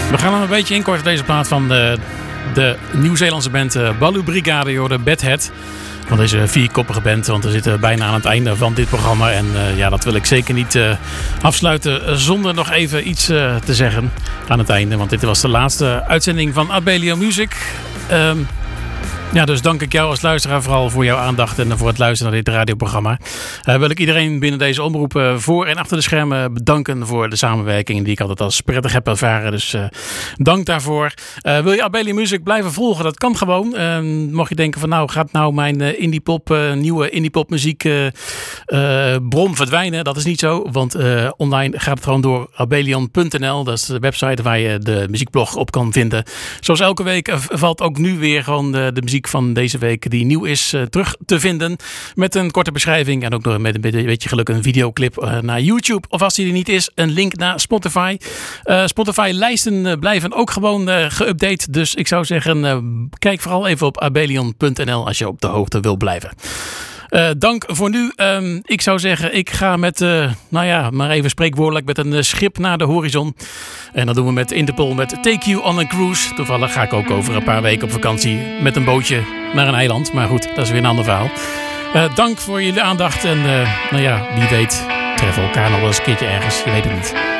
We gaan hem een beetje inkorten, deze plaat van de Nieuw-Zeelandse band Baloo Brigade, de Bedhead. Van deze vierkoppige band, want we zitten bijna aan het einde van dit programma. En dat wil ik zeker niet afsluiten zonder nog even iets te zeggen aan het einde. Want dit was de laatste uitzending van Abelio Music. Dus dank ik jou als luisteraar vooral voor jouw aandacht en voor het luisteren naar dit radioprogramma. Wil ik iedereen binnen deze omroep voor en achter de schermen bedanken voor de samenwerking die ik altijd als prettig heb ervaren. Dus dank daarvoor. Wil je Abelio Music blijven volgen? Dat kan gewoon. Mocht je denken van gaat mijn nieuwe indiepop muziek bron verdwijnen? Dat is niet zo, want online gaat het gewoon door abelion.nl. Dat is de website waar je de muziekblog op kan vinden. Zoals elke week valt ook nu weer gewoon de muziek van deze week die nieuw is terug te vinden. Met een korte beschrijving en ook nog met een beetje geluk een videoclip naar YouTube. Of als die er niet is, een link naar Spotify. Spotify-lijsten blijven ook gewoon geüpdate. Dus ik zou zeggen, kijk vooral even op abelion.nl als je op de hoogte wil blijven. Dank voor nu. Ik zou zeggen, ik ga met, maar even spreekwoordelijk, met een schip naar de horizon. En dat doen we met Interpol, met Take You on a Cruise. Toevallig ga ik ook over een paar weken op vakantie met een bootje naar een eiland. Maar goed, dat is weer een ander verhaal. Dank voor jullie aandacht. En wie weet treffen we elkaar nog wel eens een keertje ergens. Je weet het niet.